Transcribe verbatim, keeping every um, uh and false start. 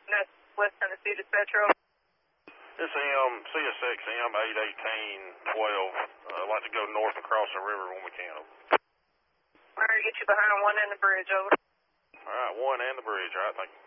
That's West Tennessee Dispatcher. It's M, C S X M eight eighteen twelve. Uh, I'd like to go north across the river when we can. All right, get you behind one end of the bridge, over. All right, one and the bridge. All right, thank you.